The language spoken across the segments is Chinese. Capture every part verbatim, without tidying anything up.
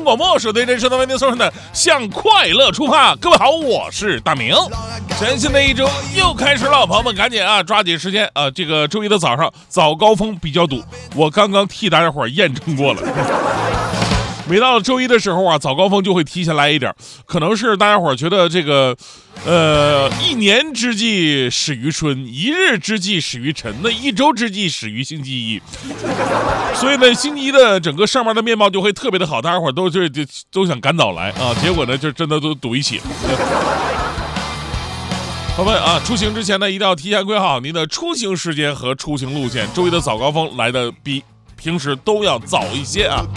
广播，是对人生的为您送上的向快乐出发。各位好，我是大明。全新的一周又开始了，朋友们赶紧啊，抓紧时间啊！这个周一的早上早高峰比较堵，我刚刚替大家伙验证过了。每到了周一的时候啊，早高峰就会提前来一点，可能是大家伙觉得这个，呃，一年之计始于春，一日之计始于晨，那一周之计始于星期一，所以呢，星期一的整个上班的面貌就会特别的好，大家伙都就就都想赶早来啊，结果呢，就真的都堵一起。朋友们啊，出行之前呢，一定要提前规划好您的出行时间和出行路线。周一的早高峰来的比平时都要早一些啊。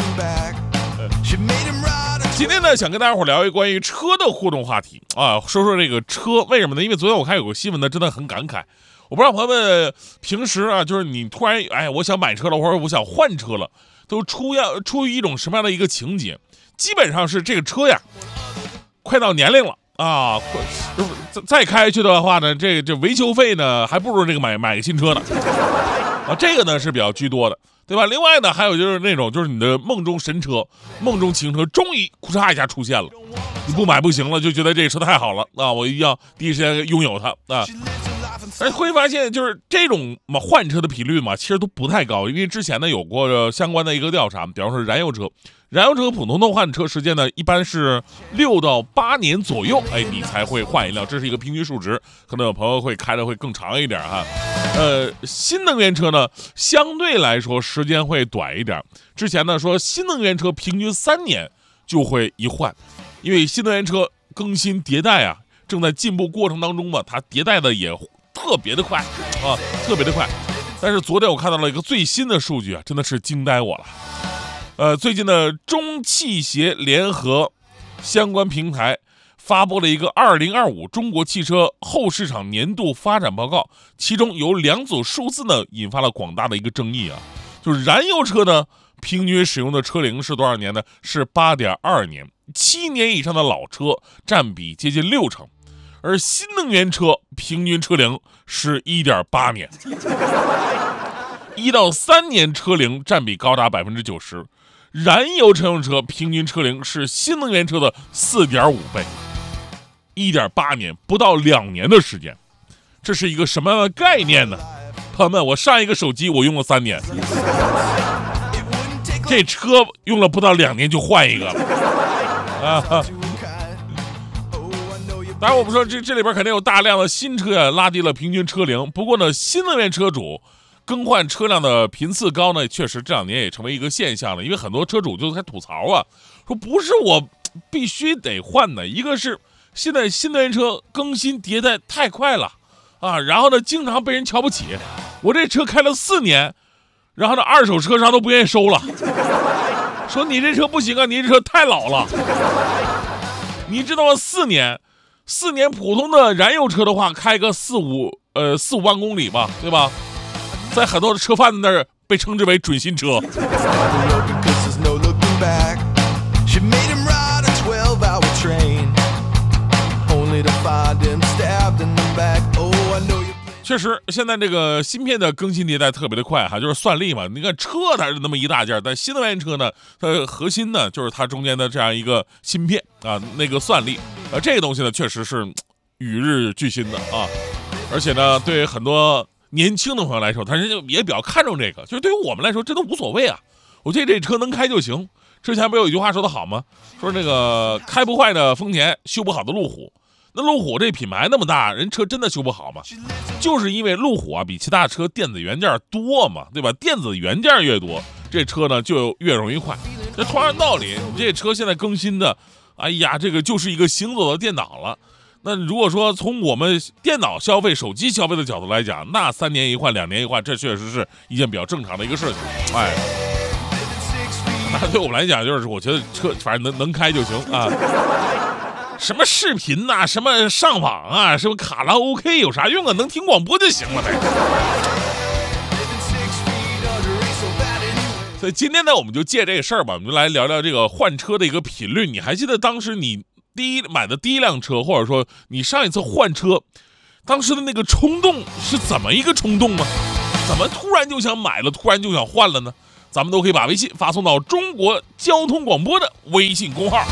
今天呢，想跟大家伙聊一关于车的互动话题啊，说说这个车，为什么呢？因为昨天我看有个新闻呢，真的很感慨。我不知道朋友们平时啊，就是你突然哎，我想买车了，或者我想换车了，都出要出于一种什么样的一个情节？基本上是这个车呀，快到年龄了啊，再再开下去的话呢，这个这维修费呢，还不如这个买买个新车呢啊，这个呢是比较居多的。对吧？另外呢，还有就是那种，就是你的梦中神车、梦中情车，终于咔嚓一下出现了，你不买不行了，就觉得这车太好了啊，我一定要第一时间拥有它啊。而会发现，就是这种嘛换车的频率嘛，其实都不太高，因为之前呢有过相关的一个调查，比方说燃油车，燃油车普通的换车时间呢，一般是六到八年左右，哎，你才会换一辆，这是一个平均数值，可能有朋友会开的会更长一点哈。呃，新能源车呢，相对来说时间会短一点。之前呢说新能源车平均三年就会一换，因为新能源车更新迭代啊，正在进步过程当中嘛，它迭代的也特别的快啊，特别的快。但是昨天我看到了一个最新的数据啊，真的是惊呆我了。呃，最近的中汽协联合相关平台发布了一个二零二五中国汽车后市场年度发展报告，其中有两组数字呢引发了广大的一个争议啊，就是燃油车呢平均使用的车龄是多少年呢？是 八点二年，七年以上的老车占比接近六成，而新能源车平均车龄是 一点八年，一到三年车龄占比高达 百分之九十， 燃油乘用车平均车龄是新能源车的 四点五倍，一点八年，不到两年的时间，这是一个什么样的概念呢？朋友们，我上一个手机我用了三年，这车用了不到两年就换一个了啊！当然我们说这这里边肯定有大量的新车呀，拉低了平均车龄。不过呢，新能源车主更换车辆的频次高呢，确实这两年也成为一个现象了。因为很多车主就在吐槽啊，说不是我必须得换的，一个是现在新能源车更新迭代太快了啊，然后呢经常被人瞧不起。我这车开了四年，然后呢二手车商都不愿意收了，说你这车不行啊，你这车太老了。你知道吗？四年。四年普通的燃油车的话，开个四五呃四五万公里吧，对吧？在很多的车贩子那儿被称之为准新车。确实，现在这个芯片的更新迭代特别的快哈，就是算力嘛。你看车它是那么一大件，但新能源车呢，它核心呢就是它中间的这样一个芯片啊，那个算力，呃，这个东西呢确实是与日俱新的啊。而且呢，对于很多年轻的朋友来说，他人也比较看重这个，就是对于我们来说，这都无所谓啊。我觉得这车能开就行。之前不有一句话说得好吗？说那个开不坏的丰田，修不好的路虎。那路虎这品牌那么大，人车真的修不好吗？就是因为路虎啊比其他车电子元件多嘛，对吧？电子元件越多，这车呢就越容易坏。这同样道理，你这车现在更新的，哎呀，这个就是一个行走的电脑了。那如果说从我们电脑消费、手机消费的角度来讲，那三年一换、两年一换，这确实是一件比较正常的一个事情。哎，那对我们来讲，就是我觉得车反正能能开就行啊。什么视频呐、啊，什么上网啊，什么卡拉 OK 有啥用啊？能听广播就行了呗。所以今天呢，我们就借这个事儿吧，我们就来聊聊这个换车的一个频率。你还记得当时你第一买的第一辆车，或者说你上一次换车，当时的那个冲动是怎么一个冲动吗？怎么突然就想买了，突然就想换了呢？ 咱们都可以把微信发送到中国交通广播的微信公号。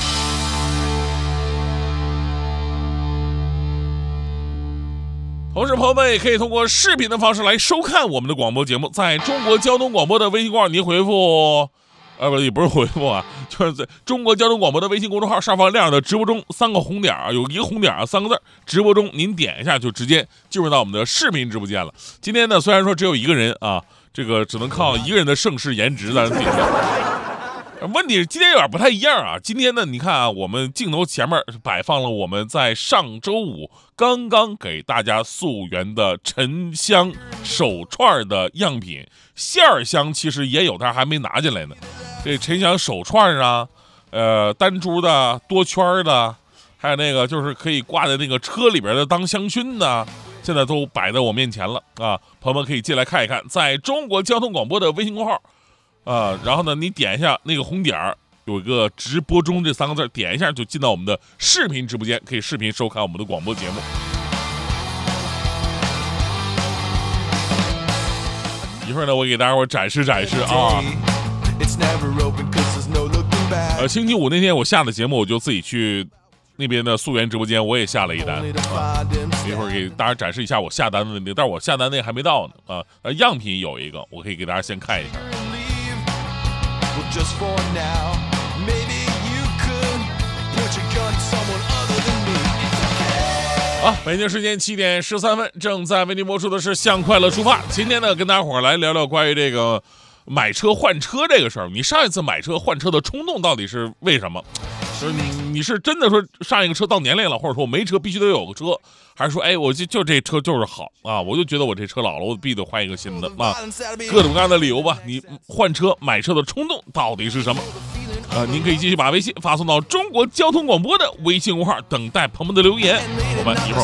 同时，朋友们也可以通过视频的方式来收看我们的广播节目。在中国交通广播的微信公号，您回复，呃，不，也不是回复啊，就是在中国交通广播的微信公众号上方亮的直播中三个红点啊，有一个红点啊，三个字直播中，您点一下就直接进入到我们的视频直播间了。今天呢，虽然说只有一个人啊，这个只能靠一个人的盛世颜值在顶上。问题是今天有点不太一样啊！今天呢，你看啊，我们镜头前面摆放了我们在上周五刚刚给大家溯源的沉香手串的样品，馅儿香其实也有，但是还没拿进来呢。这沉香手串啊，呃，单珠的、多圈的，还有那个就是可以挂在那个车里边的当香薰的，现在都摆在我面前了啊！朋友们可以进来看一看，在中国交通广播的微信公号。啊，然后呢，你点一下那个红点儿，有一个直播中这三个字，点一下就进到我们的视频直播间，可以视频收看我们的广播节目。一会儿呢，我给大家伙展示展示啊。呃，星期五那天我下的节目，我就自己去那边的溯源直播间，我也下了一单啊。一会儿给大家展示一下我下单的那个，但是我下单那个还没到呢啊。呃，样品有一个，我可以给大家先看一下。Just for now, maybe you could put your gun to someone other than me. 啊，北京时间七点十三分，正在为您播出的是《向快乐出发》。今天呢，跟大家伙来聊聊关于这个买车换车这个事儿。你上一次买车换车的冲动到底是为什么？就是你你是真的说上一个车到年龄了，或者说我没车必须得有个车，还是说哎我就就这车就是好啊，我就觉得我这车老了，我必须得换一个新的啊，各种各样的理由吧。你换车买车的冲动到底是什么？呃，您可以继续把微信发送到中国交通广播的微信公号，等待朋友们的留言。我们一会儿